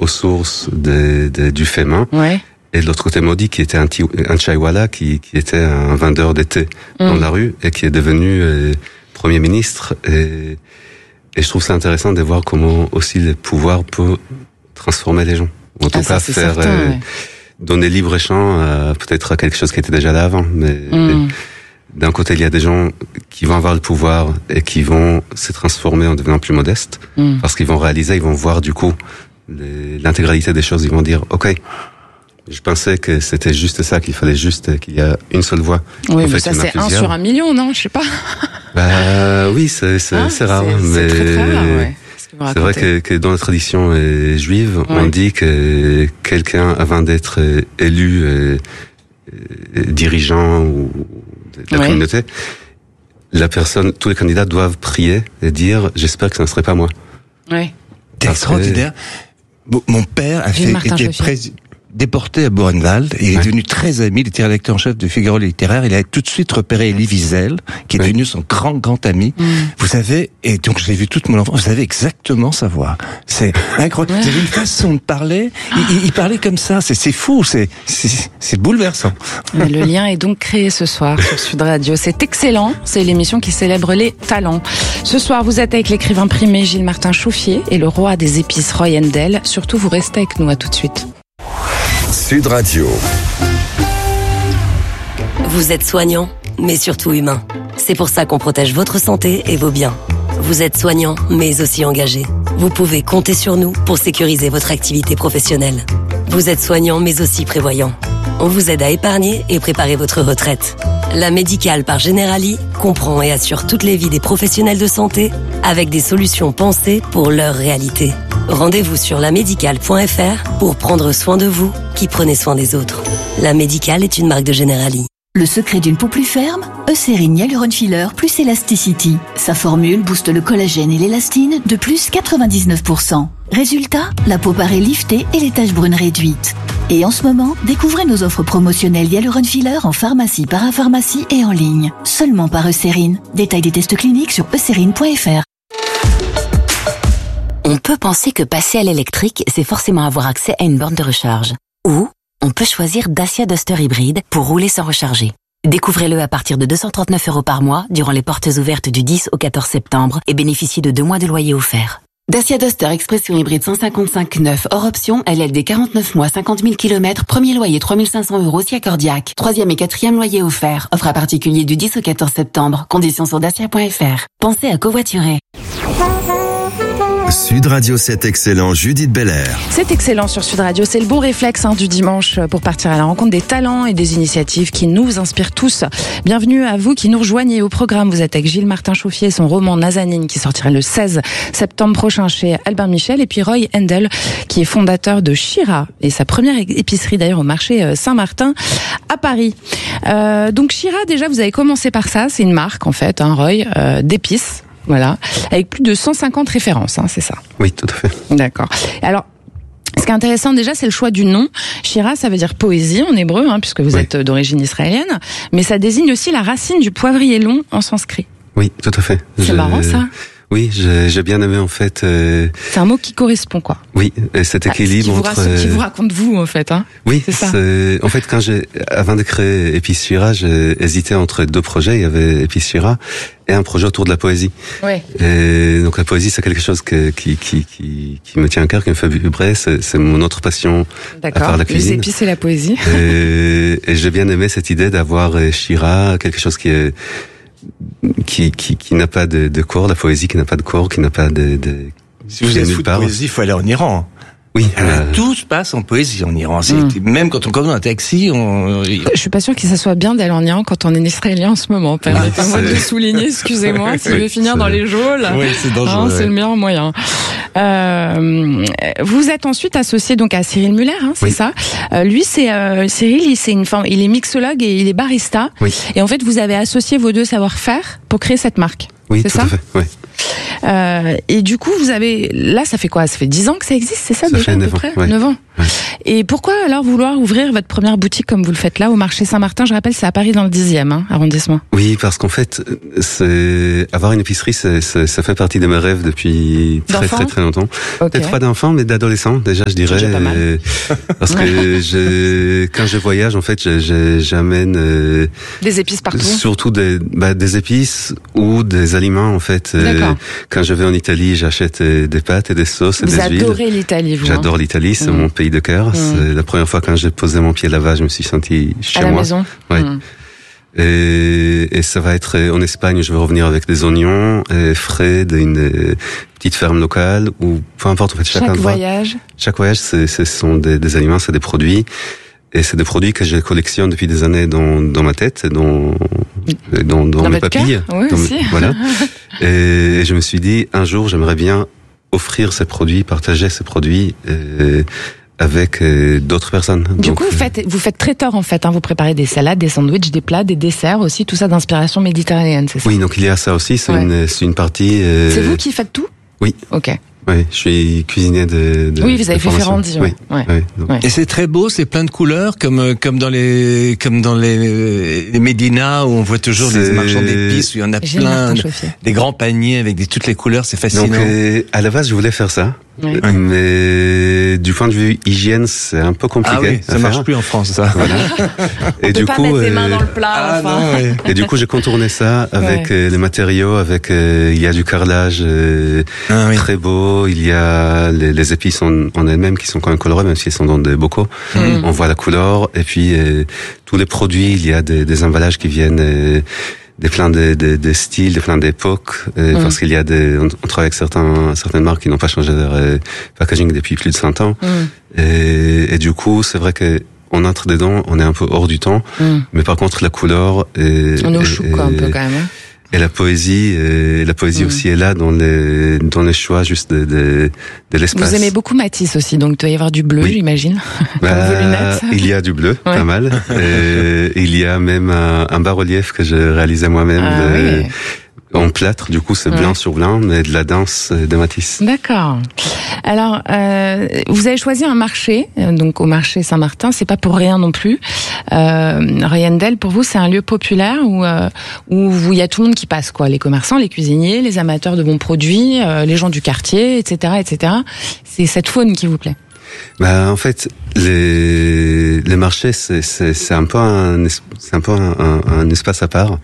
aux sources du fait main. Ouais. Et de l'autre côté, Modi, qui était un chaiwala, qui était un vendeur d'été dans la rue et qui est devenu Premier ministre. Et je trouve ça intéressant de voir comment aussi le pouvoir peut transformer les gens. En tout cas, faire donner libre champ peut-être à quelque chose qui était déjà là avant. Mais d'un côté, il y a des gens qui vont avoir le pouvoir et qui vont se transformer en devenant plus modestes, parce qu'ils vont réaliser, ils vont voir du coup l'intégralité des choses. Ils vont dire, ok, je pensais que c'était juste ça, qu'il fallait juste qu'il y a une seule voix. Oui, mais ça c'est 1 sur 1 million, non? Je sais pas. Oui, c'est rare, mais c'est très rare, ouais. C'est vrai que dans la tradition juive, on dit que quelqu'un, avant d'être élu dirigeant ou de la communauté, la personne, tous les candidats doivent prier et dire « j'espère que ça ne serait pas moi ». Oui. C'est extraordinaire. Mon père était déporté à Buchenwald et il est devenu très ami. Il était rédacteur en chef de Figaro littéraire. Il a tout de suite repéré Elie Wiesel, qui est devenu son grand ami. Vous savez, et donc je l'ai vu toute mon enfance, vous savez exactement sa voix. C'est incroyable. Vous avez une façon de parler. Il parlait comme ça. C'est fou. C'est bouleversant. Le lien est donc créé ce soir sur Sud Radio. C'est excellent. C'est l'émission qui célèbre les talents. Ce soir, vous êtes avec l'écrivain primé Gilles Martin Chauffier et le roi des épices Roy Endel. Surtout, vous restez avec nous. À tout de suite. Sud Radio. Vous êtes soignant, mais surtout humain. C'est pour ça qu'on protège votre santé et vos biens. Vous êtes soignant, mais aussi engagé. Vous pouvez compter sur nous pour sécuriser votre activité professionnelle. Vous êtes soignant, mais aussi prévoyant. On vous aide à épargner et préparer votre retraite. La Médicale par Generali comprend et assure toutes les vies des professionnels de santé avec des solutions pensées pour leur réalité. Rendez-vous sur lamédicale.fr pour prendre soin de vous qui prenez soin des autres. La Médicale est une marque de Generali. Le secret d'une peau plus ferme, Eucérine Hyaluron Filler plus Elasticity. Sa formule booste le collagène et l'élastine de plus 99%. Résultat, la peau paraît liftée et les taches brunes réduites. Et en ce moment, découvrez nos offres promotionnelles Hyaluron Filler en pharmacie, parapharmacie et en ligne. Seulement par Eucérine. Détail des tests cliniques sur eucérine.fr. On peut penser que passer à l'électrique, c'est forcément avoir accès à une borne de recharge. Ou on peut choisir Dacia Duster hybride pour rouler sans recharger. Découvrez-le à partir de 239 € par mois durant les portes ouvertes du 10 au 14 septembre et bénéficiez de 2 mois de loyer offert. Dacia Duster Expression hybride 155 neuf hors option, LLD 49 mois, 50 000 km, premier loyer 3 500 € si accordiaque. 3e et 4e loyer offert. Offre à particulier du 10 au 14 septembre. Conditions sur dacia.fr. Pensez à covoiturer. Sud Radio, c'est excellent. Judith Belair. C'est excellent sur Sud Radio. C'est le bon réflexe du dimanche pour partir à la rencontre des talents et des initiatives qui nous inspirent tous. Bienvenue à vous qui nous rejoignez au programme. Vous êtes avec Gilles Martin Chauffier et son roman Nazanin qui sortira le 16 septembre prochain chez Albin Michel. Et puis Roy Endel qui est fondateur de Chira et sa première épicerie d'ailleurs au marché Saint-Martin à Paris. Donc Chira, déjà vous avez commencé par ça. C'est une marque en fait, Roy, d'épices. Voilà, avec plus de 150 références, c'est ça? Oui, tout à fait. D'accord. Alors, ce qui est intéressant déjà, c'est le choix du nom. Shira, ça veut dire poésie en hébreu, puisque vous êtes d'origine israélienne, mais ça désigne aussi la racine du poivrier long en sanskrit. Oui, tout à fait. C'est marrant ça. Oui, j'ai bien aimé en fait. C'est un mot qui correspond quoi. Oui, cet équilibre qui vous raconte vous en fait. Oui, c'est ça. En fait, avant de créer Épices Chira, j'ai hésité entre 2 projets. Il y avait Épices Chira et un projet autour de la poésie. Oui. Et donc la poésie, c'est quelque chose qui me tient à cœur, qui me fait vibrer. C'est mon autre passion à part la cuisine. Les épices et la poésie. Et j'ai bien aimé cette idée d'avoir Chira, quelque chose qui n'a pas de corps, la poésie qui n'a pas de corps, qui n'a pas de si vous êtes fou de poésie, il faut aller en Iran. Oui. Tout se passe en poésie en Iran. Même quand on commande un taxi, Je suis pas sûre que ça soit bien d'aller en Iran quand on est israélien en ce moment. Permettez-moi de le souligner, excusez-moi, si je vais finir dans les geôles. Oui, c'est dangereux. C'est le meilleur moyen. Vous êtes ensuite associé donc à Cyril Muller, c'est ça. Lui, Cyril, il est mixologue et il est barista. Oui. Et en fait, vous avez associé vos 2 savoir-faire pour créer cette marque. Oui, c'est tout ça à fait, oui. Et du coup, ça fait quoi? Ça fait 10 ans que ça existe, c'est ça déjà, à peu près? 9 ans. Ouais. Et pourquoi alors vouloir ouvrir votre première boutique comme vous le faites là, au marché Saint-Martin? Je rappelle, c'est à Paris dans le 10e arrondissement. Oui, parce qu'en fait, avoir une épicerie, ça fait partie de mes rêves depuis très longtemps. Okay. Peut-être pas d'enfants, mais d'adolescents, déjà, je dirais. C'est déjà pas mal. Parce que quand je voyage, en fait, j'amène des épices partout. Surtout des épices ou des aliments, en fait. Quand je vais en Italie, j'achète des pâtes et des sauces et des huiles. Vous adorez l'Italie, vous? J'adore l'Italie, c'est mon pays de cœur. C'est la première fois quand j'ai posé mon pied là-bas, je me suis senti chez moi. À la maison. Ouais. Et ça va être en Espagne, je vais revenir avec des oignons frais d'une petite ferme locale ou peu importe, en fait, chaque voyage, ce sont des aliments, c'est des produits. Et c'est des produits que je collectionne depuis des années dans ma tête, dans mes papilles. Oui, voilà. Et je me suis dit, un jour, j'aimerais bien offrir ces produits, partager ces produits avec d'autres personnes. Du coup, vous faites traiteur en fait. Vous préparez des salades, des sandwichs, des plats, des desserts aussi, tout ça d'inspiration méditerranéenne, c'est ça? Oui, donc il y a ça aussi. C'est une partie. C'est vous qui faites tout? Oui. Ok. Oui, je suis cuisinier de oui, vous avez fait Ferrandi. Oui. Et c'est très beau, c'est plein de couleurs, comme dans les Médinas où on voit toujours des marchands d'épices où il y en a plein, des grands paniers avec toutes les couleurs, c'est fascinant. Donc à la base, je voulais faire ça. Oui. Mais du point de vue hygiène, c'est un peu compliqué. Ah oui, ça marche plus en France, ça. Voilà. Et du coup, mettre les mains dans le plat. Et du coup, j'ai contourné ça avec les matériaux, il y a du carrelage très beau, il y a les épices en elles-mêmes qui sont quand même colorées, même si elles sont dans des bocaux. On voit la couleur, et puis tous les produits, il y a des emballages qui viennent des plans de styles, des plans d'époque, parce qu'il y a on travaille avec certaines marques qui n'ont pas changé leur packaging depuis plus de 100 ans. Et du coup, c'est vrai que on entre dedans, on est un peu hors du temps, mais par contre, la couleur on est au chou, quoi, un peu quand même. Et la poésie aussi est là dans les choix juste de l'espace. Vous aimez beaucoup Matisse aussi, donc il doit y avoir du bleu, j'imagine. Vos lunettes. Il y a du bleu, pas mal. Et il y a même un bas-relief que je réalisais moi-même en plâtre, du coup c'est blanc sur blanc, mais de la danse de Matisse. D'accord. Alors, vous avez choisi un marché, donc au marché Saint-Martin, c'est pas pour rien non plus. Royendel, pour vous, c'est un lieu populaire où il y a tout le monde qui passe, quoi. Les commerçants, les cuisiniers, les amateurs de bons produits, les gens du quartier, etc., etc. C'est cette faune qui vous plaît? En fait, les marchés, c'est un peu un espace à part.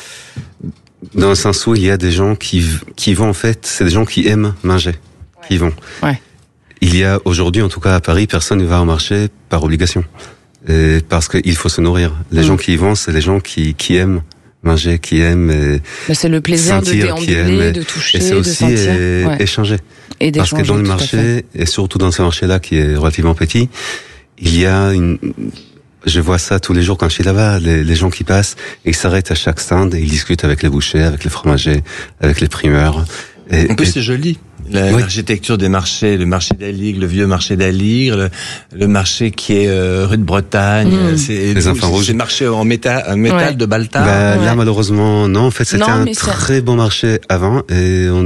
Dans le sens où il y a des gens qui vont, en fait, c'est des gens qui aiment manger, qui vont. Ouais. Il y a aujourd'hui, en tout cas à Paris, personne ne va au marché par obligation. Parce qu'il faut se nourrir. Les gens qui y vont, c'est les gens qui aiment manger, qui aiment c'est le plaisir sentir, de déambuler, de toucher, et c'est aussi de sentir. Échanger. Et parce que dans le marché, et surtout dans ce marché-là qui est relativement petit, il y a je vois ça tous les jours quand je suis là-bas, les gens qui passent, et ils s'arrêtent à chaque stand et ils discutent avec les bouchers, avec les fromagers, avec les primeurs. En plus, c'est joli. L'architecture des marchés, le marché d'Aligre, le vieux marché d'Aligre, le marché qui est rue de Bretagne, c'est le marché en métal de Baltard. Là, malheureusement, non. En fait, c'était un très bon marché avant, et en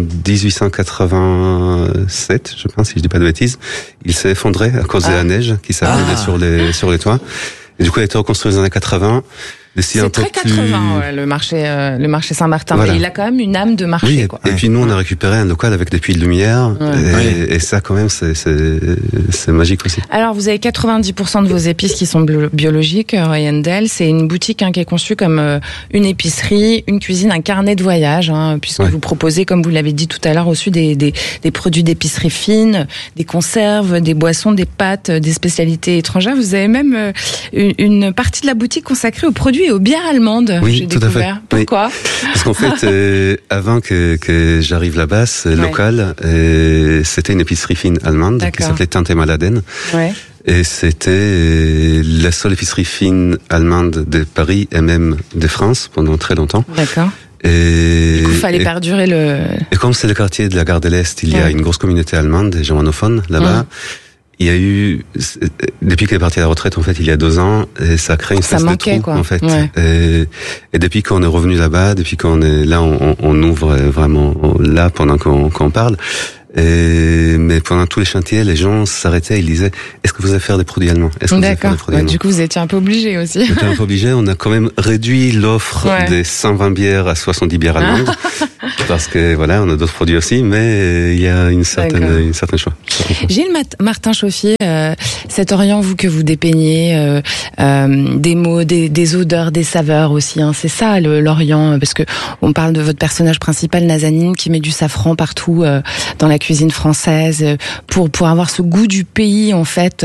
1887, je pense, si je dis pas de bêtises, il s'est effondré à cause de la neige qui s'appelait sur les toits. Et du coup, il a été reconstruit dans les années 80. C'est très 80, le marché Saint-Martin. Voilà. Mais il a quand même une âme de marché. Oui, quoi. Et puis nous, on a récupéré un local avec des puits de lumière. Et ça, quand même, c'est magique aussi. Alors, vous avez 90% de vos épices qui sont biologiques, Royendel. C'est une boutique qui est conçue comme une épicerie, une cuisine, un carnet de voyage, puisque vous proposez, comme vous l'avez dit tout à l'heure, aussi des produits d'épicerie fine, des conserves, des boissons, des pâtes, des spécialités étrangères. Vous avez même une partie de la boutique consacrée aux produits et aux bières allemandes. Oui, j'ai tout découvert. À fait. Pourquoi? Parce qu'en fait, avant que j'arrive là-bas, ce local, c'était une épicerie fine allemande qui s'appelait Tante Maladen. Ouais. Et c'était la seule épicerie fine allemande de Paris et même de France pendant très longtemps. D'accord. Et du coup, il fallait perdurer le... Et comme c'est le quartier de la gare de l'Est, il y a une grosse communauté allemande et germanophone là-bas. il y a eu, depuis qu'il est parti à la retraite, en fait, il y a 2 ans, et ça crée une espèce de trou, quoi. En fait. Ouais. Et depuis qu'on est revenu là-bas, depuis qu'on est là, on ouvre vraiment là pendant qu'on parle. Mais pendant tous les chantiers, les gens s'arrêtaient, ils disaient, est-ce que vous allez faire des produits allemands? Est-ce que vous allez faire des produits allemands? Du coup, vous étiez un peu obligé aussi. On était un peu obligé. On a quand même réduit l'offre des 120 bières à 70 bières allemandes. Parce que voilà, on a d'autres produits aussi, mais il y a une certaine choix. Gilles Martin Chauffier, cet Orient, vous que vous dépeignez, des mots, des odeurs, des saveurs aussi, hein, c'est ça l'Orient, parce que on parle de votre personnage principal, Nazanin, qui met du safran partout dans la cuisine française pour avoir ce goût du pays, en fait.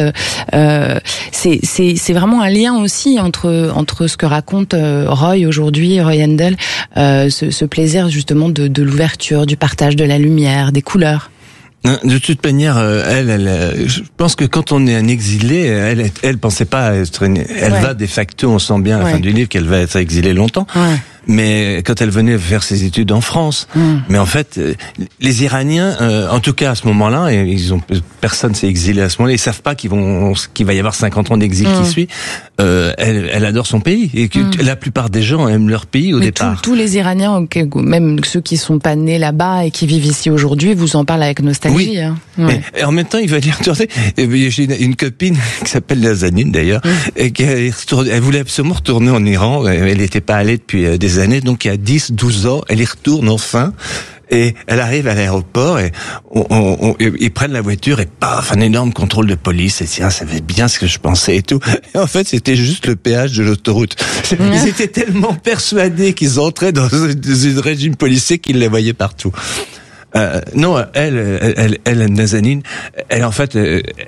C'est vraiment un lien aussi entre ce que raconte Roy aujourd'hui, Roy Handel, ce plaisir justement de l'ouverture, du partage, de la lumière, des couleurs. De toute manière, je pense que quand on est un exilé, elle pensait pas être, elle va de facto, on sent bien à la fin du livre qu'elle va être exilée longtemps. Ouais. Mais quand elle venait faire ses études en France, mais en fait, les Iraniens, en tout cas à ce moment-là, et personne s'est exilé à ce moment-là, ils savent pas qu'il va y avoir 50 ans d'exil qui suit. Elle adore son pays et que la plupart des gens aiment leur pays au départ. Tous les Iraniens, même ceux qui sont pas nés là-bas et qui vivent ici aujourd'hui, vous en parlent avec nostalgie. Oui. Hein. Ouais. Et en même temps, il va y retourner. J'ai une copine qui s'appelle Nazanin d'ailleurs, et elle voulait absolument retourner en Iran. Elle n'était pas allée depuis des années, donc il y a 10-12 ans, elle y retourne enfin. Et elle arrive à l'aéroport et ils prennent la voiture et paf, un énorme contrôle de police. Et tiens, ça fait bien ce que je pensais et tout. Et en fait, c'était juste le péage de l'autoroute. Ils étaient tellement persuadés qu'ils entraient dans un régime policier qu'ils les voyaient partout. Non, elle Nazanin, elle en fait,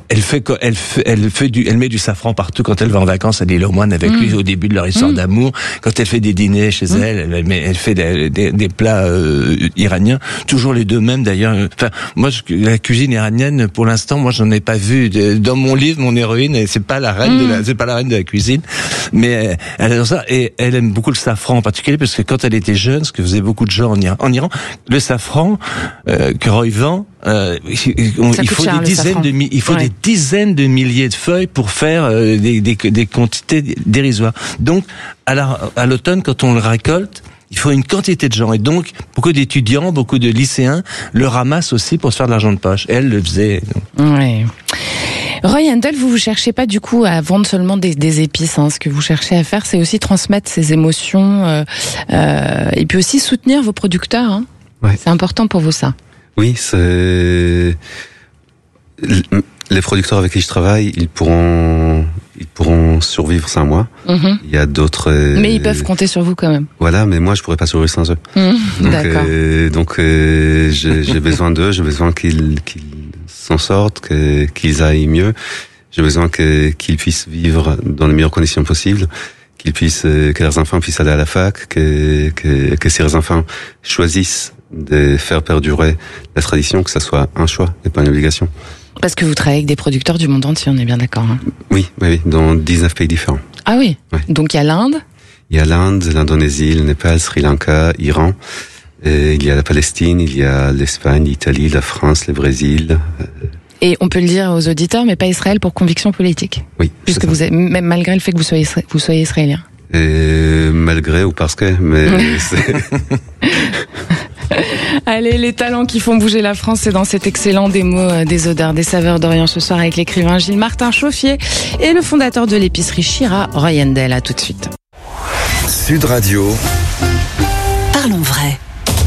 elle met du safran partout quand elle va en vacances à l'île aux Moines avec lui au début de leur histoire d'amour. Quand elle fait des dîners chez elle fait des plats iraniens, toujours les deux mêmes d'ailleurs. Enfin, moi, la cuisine iranienne, pour l'instant, moi, j'en ai pas vu. Dans mon livre, mon héroïne, c'est pas la reine de la cuisine, mais elle adore ça et elle aime beaucoup le safran en particulier parce que quand elle était jeune, ce que faisaient beaucoup de gens en Iran, le safran que Roy vend, il faut des dizaines de milliers de feuilles pour faire des quantités dérisoires. Donc, à l'automne, quand on le récolte, il faut une quantité de gens. Et donc, beaucoup d'étudiants, beaucoup de lycéens le ramassent aussi pour se faire de l'argent de poche. Et elle le faisait. Oui. Roy Handel, vous cherchez pas du coup à vendre seulement des épices. Hein. Ce que vous cherchez à faire, c'est aussi transmettre ces émotions et puis aussi soutenir vos producteurs. Hein. Ouais. C'est important pour vous, ça? Oui, c'est... Les producteurs avec qui je travaille, ils pourront survivre sans moi. Il y a d'autres... Mais ils peuvent compter sur vous quand même. Voilà, mais moi, je pourrais pas survivre sans eux. Donc, j'ai besoin d'eux, j'ai besoin qu'ils s'en sortent, qu'ils aillent mieux. J'ai besoin qu'ils puissent vivre dans les meilleures conditions possibles. Que leurs enfants puissent aller à la fac, que si leurs enfants choisissent de faire perdurer la tradition, que ça soit un choix et pas une obligation. Parce que vous travaillez avec des producteurs du monde entier, on est bien d'accord. Hein. Oui, dans 19 pays différents. Ah oui. Ouais. Donc il y a l'Inde. Il y a l'Inde, l'Indonésie, le Népal, Sri Lanka, Iran. Et il y a la Palestine, il y a l'Espagne, l'Italie, la France, le Brésil. Et on peut le dire aux auditeurs, mais pas Israël pour conviction politique. Oui. Puisque vous êtes, même malgré le fait que vous soyez israélien. Malgré ou parce que, mais c'est... Allez, les talents qui font bouger la France, c'est dans cet excellent des mots, des odeurs, des saveurs d'Orient ce soir avec l'écrivain Gilles Martin Chauffier et le fondateur de l'épicerie Chira, Roy Handel. À tout de suite. Sud Radio. Parlons vrai.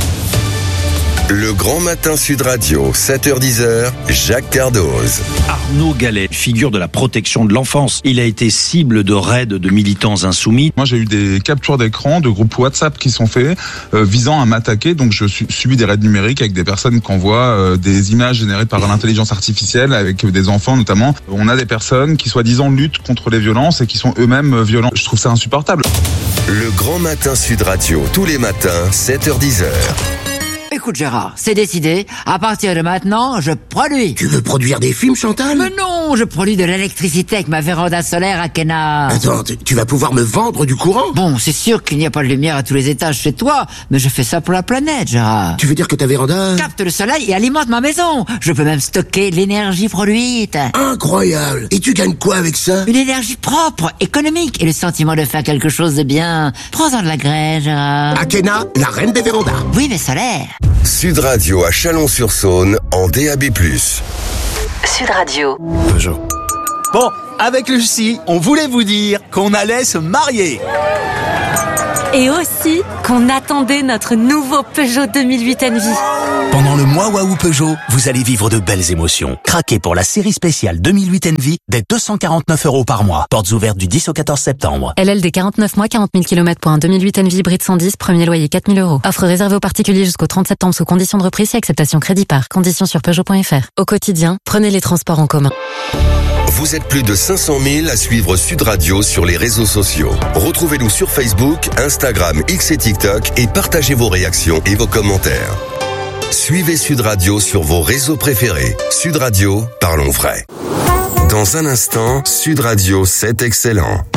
Le Grand Matin Sud Radio, 7h-10h, Jacques Cardoz. Arnaud Gallet, figure de la protection de l'enfance. Il a été cible de raids de militants insoumis. Moi, j'ai eu des captures d'écran de groupes WhatsApp qui sont faits visant à m'attaquer. Donc, je subis des raids numériques avec des personnes qui envoient des images générées par l'intelligence artificielle avec des enfants notamment. On a des personnes qui, soi-disant, luttent contre les violences et qui sont eux-mêmes violents. Je trouve ça insupportable. Le Grand Matin Sud Radio, tous les matins, 7h-10h. Écoute Gérard, c'est décidé. À partir de maintenant, je produis. Tu veux produire des films, Chantal? Mais non, je produis de l'électricité avec ma véranda solaire à Kena. Attends, tu vas pouvoir me vendre du courant? Bon, c'est sûr qu'il n'y a pas de lumière à tous les étages chez toi, mais je fais ça pour la planète, Gérard. Tu veux dire que ta véranda capte le soleil et alimente ma maison. Je peux même stocker l'énergie produite. Incroyable. Et tu gagnes quoi avec ça? Une énergie propre, économique et le sentiment de faire quelque chose de bien. Prends-en de la graine, Gérard. Akena, la reine des vérandas. Oui, mais solaire. Sud Radio à Chalon-sur-Saône en DAB+. Sud Radio. Peugeot. Bon, avec Lucie, on voulait vous dire qu'on allait se marier. Et aussi qu'on attendait notre nouveau Peugeot 2008 Envy. Pendant le mois Waouh Peugeot, vous allez vivre de belles émotions. Craquez pour la série spéciale 2008 Envy dès 249 € par mois. Portes ouvertes du 10 au 14 septembre. LLD 49 mois, 40 000 km pour un 2008 Envy hybride 110, premier loyer 4 000 €. Offre réservée aux particuliers jusqu'au 30 septembre sous conditions de reprise et acceptation crédit par. Conditions sur Peugeot.fr. Au quotidien, prenez les transports en commun. Vous êtes plus de 500 000 à suivre Sud Radio sur les réseaux sociaux. Retrouvez-nous sur Facebook, Instagram, X et TikTok et partagez vos réactions et vos commentaires. Suivez Sud Radio sur vos réseaux préférés. Sud Radio, parlons vrai. Dans un instant, Sud Radio, c'est excellent.